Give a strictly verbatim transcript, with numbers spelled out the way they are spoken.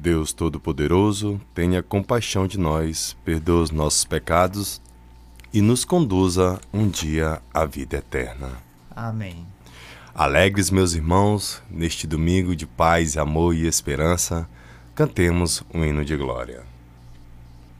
Deus Todo-Poderoso, tenha compaixão de nós, perdoa os nossos pecados e nos conduza um dia à vida eterna. Amém. Alegres, meus irmãos, neste domingo de paz, amor e esperança, cantemos um hino de glória.